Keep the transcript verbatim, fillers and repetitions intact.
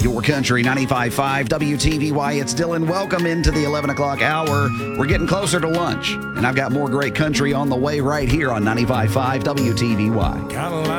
Your Country ninety-five point five W T V Y. It's Dylan. Welcome into the eleven o'clock hour. We're getting closer to lunch, and I've got more great country on the way right here on ninety-five point five W T V Y.